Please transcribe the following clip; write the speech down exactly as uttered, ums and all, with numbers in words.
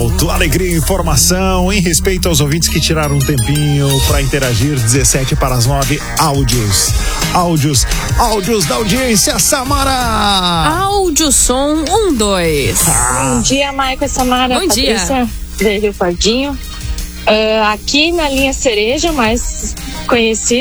alto, alegria e informação em respeito aos ouvintes que tiraram um tempinho para interagir. Dezessete para as nove, áudios, áudios, áudios da audiência, Samara. Áudio som um, dois. Ah. Bom dia, Maico e Samara. Bom dia. Patrícia, do Rio Pardinho. Uh, aqui na linha Cereja, mais conhecida.